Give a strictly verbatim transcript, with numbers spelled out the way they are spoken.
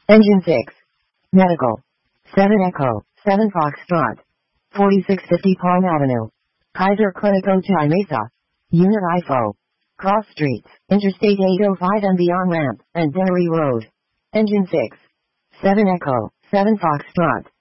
Engine six. Medical. seven Echo, seven Foxtrot. forty-six fifty Palm Avenue. Kaiser Clinic Ojai Mesa. Unit I F O. Cross Streets, Interstate eight oh five and beyond ramp, and Dennery Road. Engine six. seven Echo, seven Foxtrot.